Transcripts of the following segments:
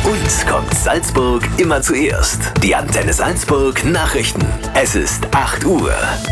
Uns kommt Salzburg immer zuerst. Die Antenne Salzburg Nachrichten. Es ist 8 Uhr.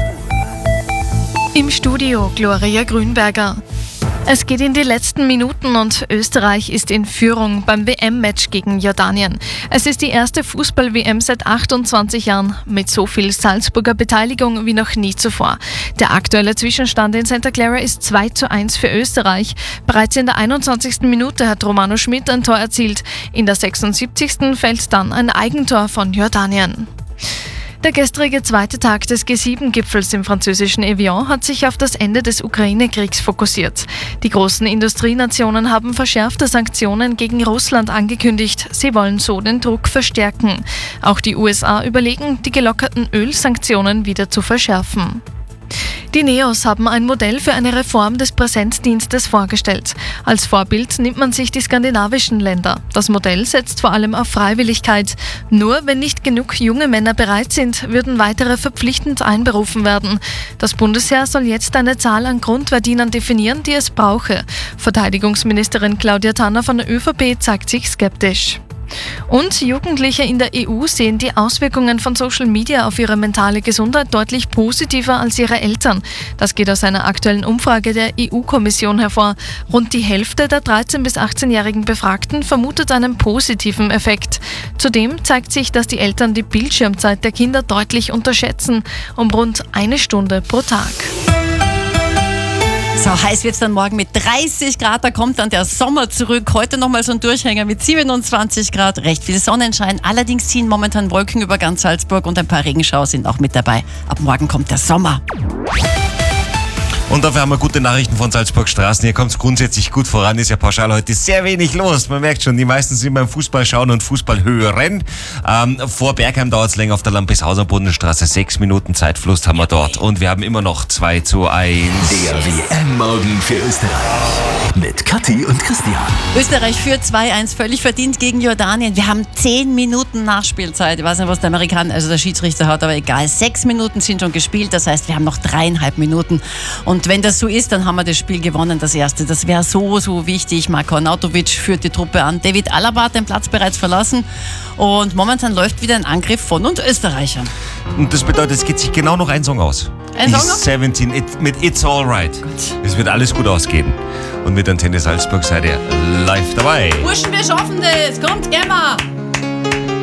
Im Studio Gloria Grünberger. Es geht in die letzten Minuten und Österreich ist in Führung beim WM-Match gegen Jordanien. Es ist die erste Fußball-WM seit 28 Jahren mit so viel Salzburger Beteiligung wie noch nie zuvor. Der aktuelle Zwischenstand in Santa Clara ist 2:1 für Österreich. Bereits in der 21. Minute hat Romano Schmidt ein Tor erzielt. In der 76. fällt dann ein Eigentor von Jordanien. Der gestrige zweite Tag des G7-Gipfels im französischen Evian hat sich auf das Ende des Ukraine-Kriegs fokussiert. Die großen Industrienationen haben verschärfte Sanktionen gegen Russland angekündigt. Sie wollen so den Druck verstärken. Auch die USA überlegen, die gelockerten Ölsanktionen wieder zu verschärfen. Die NEOS haben ein Modell für eine Reform des Präsenzdienstes vorgestellt. Als Vorbild nimmt man sich die skandinavischen Länder. Das Modell setzt vor allem auf Freiwilligkeit. Nur wenn nicht genug junge Männer bereit sind, würden weitere verpflichtend einberufen werden. Das Bundesheer soll jetzt eine Zahl an Grundverdienern definieren, die es brauche. Verteidigungsministerin Claudia Tanner von der ÖVP zeigt sich skeptisch. Und Jugendliche in der EU sehen die Auswirkungen von Social Media auf ihre mentale Gesundheit deutlich positiver als ihre Eltern. Das geht aus einer aktuellen Umfrage der EU-Kommission hervor. Rund die Hälfte der 13- bis 18-jährigen Befragten vermutet einen positiven Effekt. Zudem zeigt sich, dass die Eltern die Bildschirmzeit der Kinder deutlich unterschätzen, um rund 1 Stunde pro Tag. So heiß wird es dann morgen mit 30 Grad, da kommt dann der Sommer zurück. Heute nochmal so ein Durchhänger mit 27 Grad, recht viel Sonnenschein. Allerdings ziehen momentan Wolken über ganz Salzburg und ein paar Regenschauer sind auch mit dabei. Ab morgen kommt der Sommer. Und dafür haben wir gute Nachrichten von Salzburg Straßen. Hier kommt es grundsätzlich gut voran, ist ja pauschal heute sehr wenig los. Man merkt schon, die meisten sind beim Fußball schauen und Fußball hören. Vor Bergheim dauert es länger auf der Lampishauser Bodenstraße. 6 Minuten Zeitfluss haben wir dort. Und wir haben immer noch 2:1. Der WM-Morgen für Österreich. Mit Kathi und Christian. Österreich führt 2:1 völlig verdient gegen Jordanien. Wir haben 10 Minuten Nachspielzeit. Ich weiß nicht, was der Amerikaner, also der Schiedsrichter hat, aber egal. 6 Minuten sind schon gespielt, das heißt, wir haben noch 3,5 Minuten. Und wenn das so ist, dann haben wir das Spiel gewonnen, das erste. Das wäre so wichtig. Marko Arnautovic führt die Truppe an. David Alaba hat den Platz bereits verlassen. Und momentan läuft wieder ein Angriff von uns Österreichern. Und das bedeutet, es geht sich genau noch ein Song aus. Ein Song noch? 17 mit It's Alright. Es wird alles gut ausgehen. Und mit Antenne Salzburg seid ihr live dabei. Burschen, wir schaffen das. Kommt, Emma!